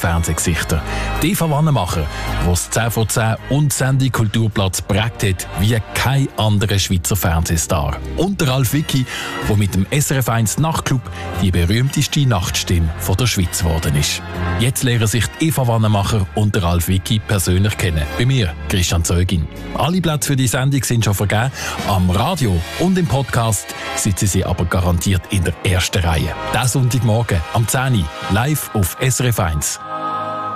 Fernsehgesichter. Die Eva Wannemacher, die das 10 vor 10 und Sendung Kulturplatz prägt hat wie kein anderer Schweizer Fernsehstar. Und der Ralf Wicki, der mit dem SRF 1 Nachtclub die berühmteste Nachtstimme von der Schweiz geworden ist. Jetzt lernen sich die Eva Wannemacher und der Ralf Wicki persönlich kennen. Bei mir, Christian Zeugin. Alle Plätze für die Sendung sind schon vergeben. Am Radio und im Podcast sitzen sie aber garantiert in der ersten Reihe. Diesen Sonntagmorgen am 10 Uhr live auf SRF 1.